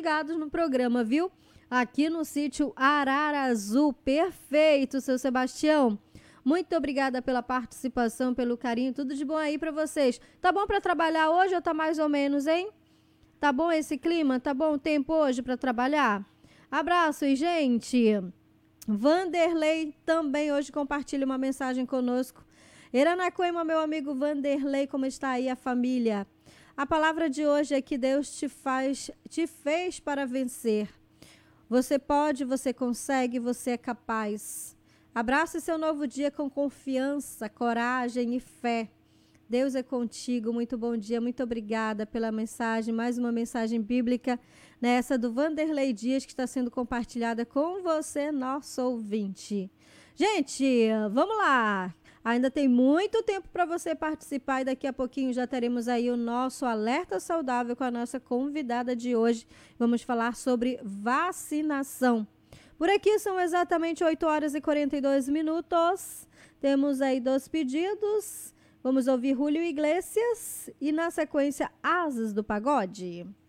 ligados no programa, viu? Aqui no sítio Ararazu. Perfeito, seu Sebastião. Muito obrigada pela participação, pelo carinho. Tudo de bom aí para vocês. Tá bom para trabalhar hoje ou tá mais ou menos, hein? Tá bom esse clima? Tá bom o tempo hoje para trabalhar? Abraços, gente. Vanderlei também hoje compartilha uma mensagem conosco. Eranacoema, meu amigo Vanderlei, como está aí a família? A palavra de hoje é que Deus te fez para vencer. Você pode, você consegue, você é capaz. Abrace seu novo dia com confiança, coragem e fé. Deus é contigo. Muito bom dia, muito obrigada pela mensagem. Mais uma mensagem bíblica, essa do Vanderlei Dias, que está sendo compartilhada com você, nosso ouvinte. Gente, vamos lá. Ainda tem muito tempo para você participar e daqui a pouquinho já teremos aí o nosso Alerta Saudável com a nossa convidada de hoje. Vamos falar sobre vacinação. Por aqui são exatamente 8 horas e 42 minutos. Temos aí 2 pedidos. Vamos ouvir Julio Iglesias e, na sequência, Asas do Pagode.